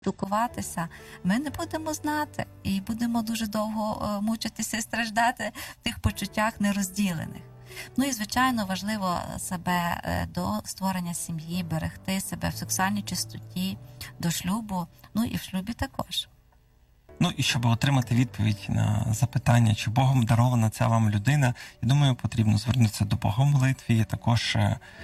спілкуватися, ми не будемо знати і будемо дуже довго мучитися і страждати в тих почуттях нерозділених. Ну і, звичайно, важливо себе до створення сім'ї, берегти себе в сексуальній чистоті, до шлюбу, ну і в шлюбі також. Ну і щоб отримати відповідь на запитання, чи Богом дарована ця вам людина, я думаю, потрібно звернутися до Бога в молитві і також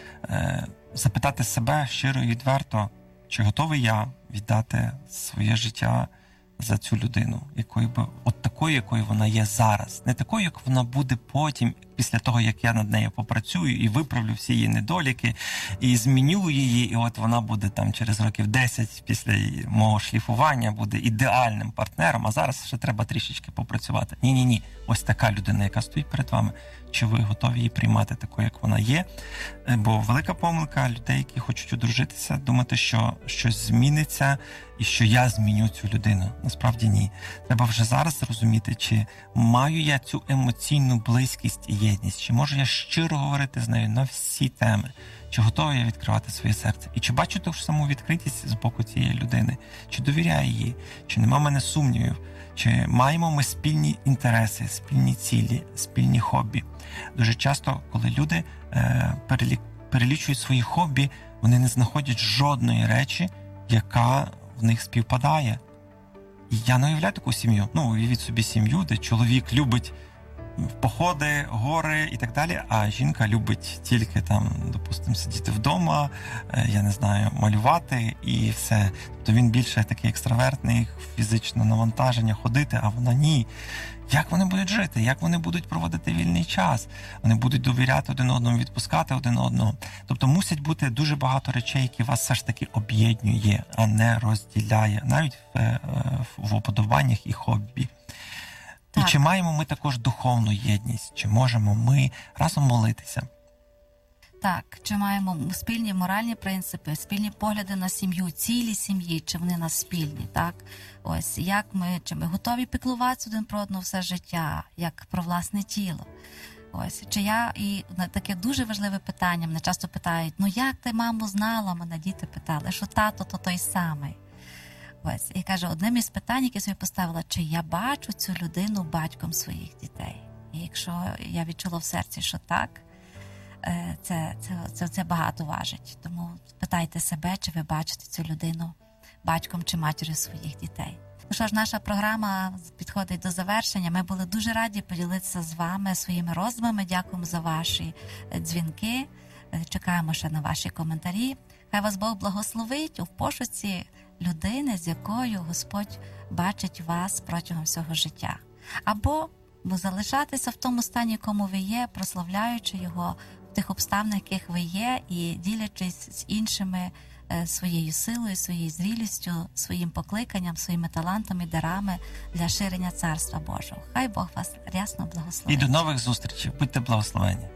запитати себе щиро і відверто, чи готовий я віддати своє життя за цю людину, такою, якою вона є зараз. Не такою, як вона буде потім, після того, як я над нею попрацюю і виправлю всі її недоліки, і зміню її, і от вона буде там через років 10 після мого шліфування, буде ідеальним партнером, а зараз ще треба трішечки попрацювати. Ні. Ось така людина, яка стоїть перед вами. Чи ви готові її приймати такою, як вона є? Бо велика помилка людей, які хочуть одружитися, думати, що щось зміниться і що я зміню цю людину. Насправді ні. Треба вже зараз зрозуміти, чи маю я цю емоційну близькість і єдність, чи можу я щиро говорити з нею на всі теми, чи готовий я відкривати своє серце, і чи бачу ту ж саму відкритість з боку цієї людини, чи довіряю їй, чи нема в мене сумнівів, чи маємо ми спільні інтереси, спільні цілі, спільні хобі. Дуже часто, коли люди перелічують свої хобі, вони не знаходять жодної речі, яка в них співпадає. І я не уявляю таку сім'ю. Уявіть собі сім'ю, де чоловік любить походи, гори і так далі, а жінка любить тільки там, допустимо, сидіти вдома, я не знаю, малювати і все. Тобто він більше такий екстравертний, фізичне навантаження, ходити, а вона ні. Як вони будуть жити? Як вони будуть проводити вільний час? Вони будуть довіряти один одному, відпускати один одного. Тобто мусять бути дуже багато речей, які вас все ж таки об'єднує, а не розділяє, навіть в уподобаннях і хобі. І чи маємо ми також духовну єдність? Чи можемо ми разом молитися? Так, чи маємо спільні моральні принципи, спільні погляди на сім'ю, цілі сім'ї, чи вони нас спільні, так? Ось, чи ми готові піклуватися один про одного все життя, як про власне тіло? Ось, і таке дуже важливе питання, мене часто питають, як ти, мамо, знала, мене діти питали, що тато то той самий. Ось, і каже, одним із питань, які собі поставила, чи я бачу цю людину батьком своїх дітей. І якщо я відчула в серці, що так, це багато важить. Тому питайте себе, чи ви бачите цю людину батьком чи матір'ю своїх дітей. Ну що ж, наша програма підходить до завершення. Ми були дуже раді поділитися з вами своїми роздумами. Дякуємо за ваші дзвінки. Чекаємо ще на ваші коментарі. Хай вас Бог благословить у пошуці людини, з якою Господь бачить вас протягом всього життя. Або залишатися в тому стані, якому ви є, прославляючи Його в тих обставинах, яких ви є, і ділячись з іншими своєю силою, своєю зрілістю, своїм покликанням, своїми талантами, дарами для ширення Царства Божого. Хай Бог вас рясно благословить. І до нових зустрічей. Будьте благословені.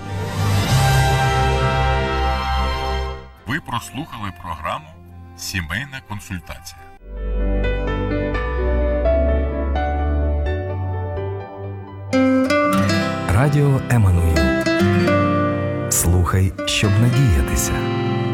Ви прослухали програму «Сімейна консультація». Радіо Еммануїл. Слухай, щоб надіятися.